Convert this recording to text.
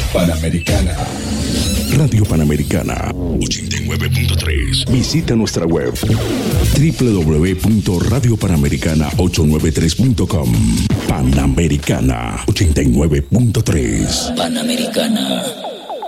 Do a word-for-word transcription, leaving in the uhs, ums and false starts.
Panamericana. Radio Panamericana ochenta y nueve punto tres. Visita nuestra web doble u doble u doble u punto radio panamericana ochocientos noventa y tres punto com. Panamericana ochenta y nueve punto tres. Panamericana.